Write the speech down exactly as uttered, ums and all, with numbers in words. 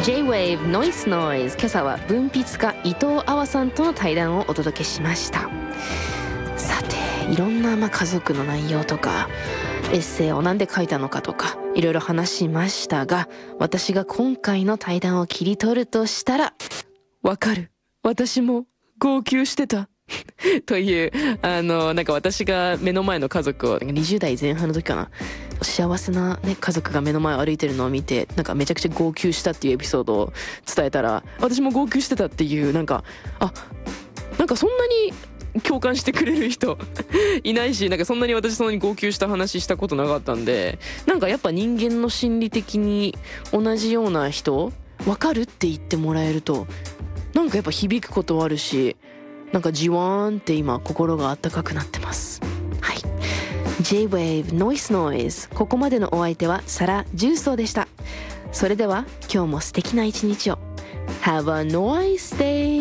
J-Wave Noise Noise、 今朝は文筆家伊藤阿波さんとの対談をお届けしました。さて、いろんなまあ家族の内容とかエッセイをなんで書いたのかとかいろいろ話しましたが、私が今回の対談を切り取るとしたら、わかる、私も号泣してたという、あのなんか私が目の前の家族をにじゅう代前半の時かな、幸せな、ね、家族が目の前を歩いてるのを見て、なんかめちゃくちゃ号泣したっていうエピソードを伝えたら、私も号泣してたっていう、なんかあなんかそんなに共感してくれる人いないし、なんかそんなに私そんなに号泣した話したことなかったんで、なんかやっぱ人間の心理的に同じような人分かるって言ってもらえると、なんかやっぱ響くことあるし、なんかじわーんって今心が温かくなってます。はい、 J-Wave Noise Noise、 ここまでのお相手はサラ・ジューソーでした。それでは今日も素敵な一日を。 Have a nice day!